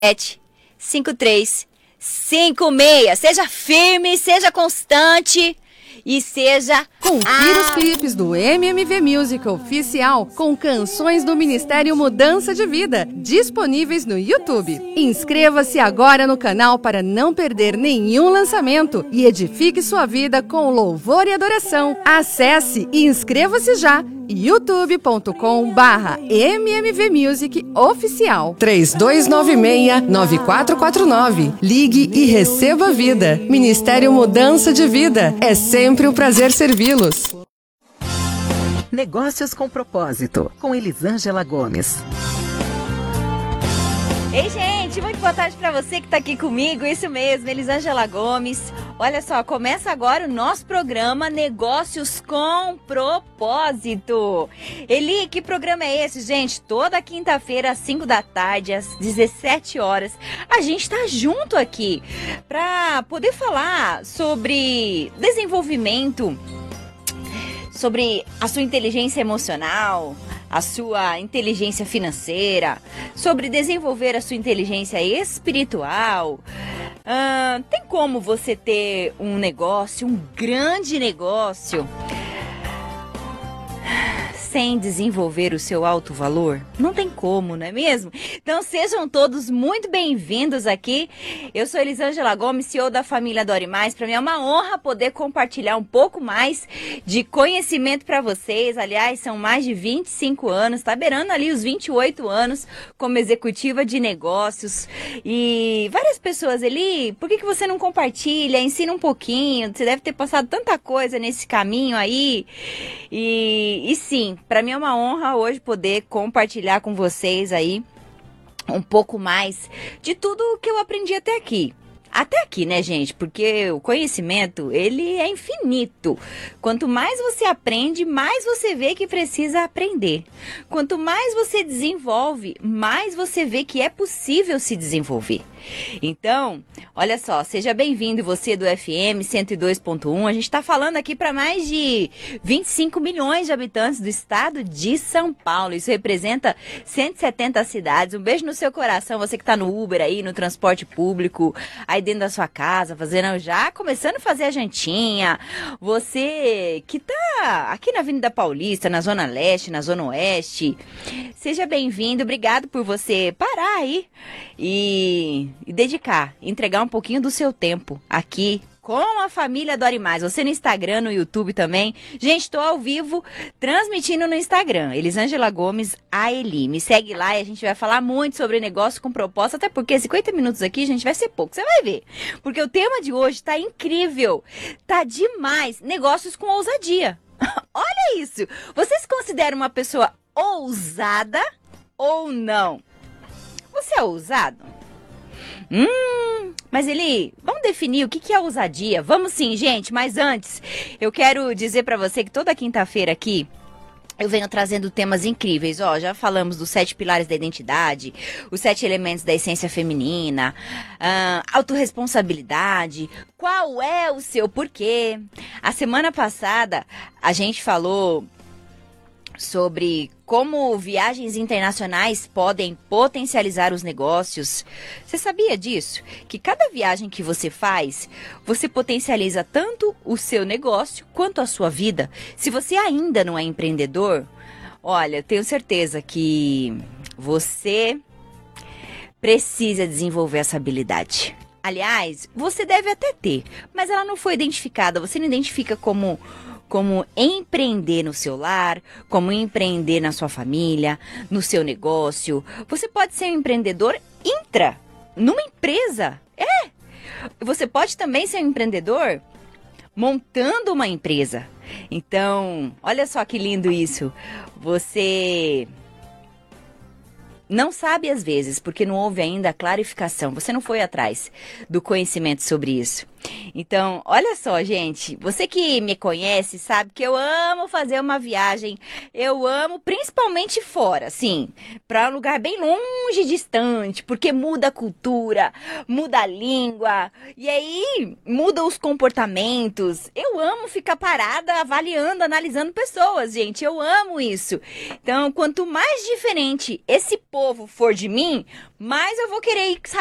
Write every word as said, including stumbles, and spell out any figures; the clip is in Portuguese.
sete cinco três cinco seis. Seja firme, seja constante e seja... Confira ah... os clipes do M M V Music Oficial com canções do Ministério Mudança de Vida, disponíveis no YouTube. Inscreva-se agora no canal para não perder nenhum lançamento e edifique sua vida com louvor e adoração. Acesse e inscreva-se já, youtube ponto com barra M M V Music Oficial. três dois nove seis, nove quatro quatro nove. Ligue e receba vida. Ministério Mudança de Vida. É sempre um prazer servi-los. Negócios com Propósito, com Elisângela Gomes. Ei, gente, muito boa tarde para você que está aqui comigo, isso mesmo, Elisângela Gomes. Olha só, começa agora o nosso programa Negócios com Propósito. Eli, que programa é esse, gente? Toda quinta-feira, às cinco da tarde, às dezessete horas, a gente está junto aqui para poder falar sobre desenvolvimento, sobre a sua inteligência emocional, a sua inteligência financeira, sobre desenvolver a sua inteligência espiritual. Ah, tem como você ter um negócio, um grande negócio, sem desenvolver o seu alto valor? Não tem como, não é mesmo? Então sejam todos muito bem-vindos aqui. Eu sou Elisângela Gomes, C E O da família Dore Mais. Para mim é uma honra poder compartilhar um pouco mais de conhecimento para vocês. Aliás, são mais de vinte e cinco anos, tá beirando ali os vinte e oito anos como executiva de negócios. E várias pessoas ali, por que que você não compartilha? Ensina um pouquinho, você deve ter passado tanta coisa nesse caminho aí. E, e sim, para mim é uma honra hoje poder compartilhar com vocês aí um pouco mais de tudo que eu aprendi até aqui. Até aqui, né, gente? Porque o conhecimento, ele é infinito. Quanto mais você aprende, mais você vê que precisa aprender. Quanto mais você desenvolve, mais você vê que é possível se desenvolver. Então, olha só, seja bem-vindo você do F M cento e dois ponto um. A gente está falando aqui para mais de vinte e cinco milhões de habitantes do estado de São Paulo. Isso representa cento e setenta cidades. Um beijo no seu coração, você que está no Uber aí, no transporte público, aí dentro da sua casa, fazendo já, começando a fazer a jantinha. Você que tá aqui na Avenida Paulista, na Zona Leste, na Zona Oeste, seja bem-vindo. Obrigado por você parar aí e, e dedicar, entregar um pouquinho do seu tempo aqui com a família Dore Mais. Você no Instagram, no YouTube também. Gente, estou ao vivo transmitindo no Instagram, Elisângela Gomes, a Eli. Me segue lá e a gente vai falar muito sobre negócio com propósito, até porque cinquenta minutos aqui, gente, vai ser pouco. Você vai ver. Porque o tema de hoje tá incrível. Tá demais. Negócios com ousadia. Olha isso. Você se considera uma pessoa ousada ou não? Você é ousado? Hum, mas Eli, vamos definir o que que é ousadia? Vamos sim, gente, mas antes, eu quero dizer pra você que toda quinta-feira aqui eu venho trazendo temas incríveis. Ó, já falamos dos sete pilares da identidade, os sete elementos da essência feminina, uh, autorresponsabilidade, qual é o seu porquê. A semana passada a gente falou sobre como viagens internacionais podem potencializar os negócios. Você sabia disso? Que cada viagem que você faz, você potencializa tanto o seu negócio quanto a sua vida. Se você ainda não é empreendedor, olha, eu tenho certeza que você precisa desenvolver essa habilidade. Aliás, você deve até ter, mas ela não foi identificada. Você não identifica como... como empreender no seu lar, como empreender na sua família, no seu negócio. Você pode ser um empreendedor intra, numa empresa. É! Você pode também ser um empreendedor montando uma empresa. Então, olha só que lindo isso. Você não sabe às vezes, porque não houve ainda a clarificação. Você não foi atrás do conhecimento sobre isso. Então, olha só, gente, você que me conhece sabe que eu amo fazer uma viagem, eu amo principalmente fora, assim, para um lugar bem longe, distante, porque muda a cultura, muda a língua, e aí muda os comportamentos. Eu amo ficar parada, avaliando, analisando pessoas, gente, eu amo isso. Então, quanto mais diferente esse povo povo for de mim, mais eu vou querer ir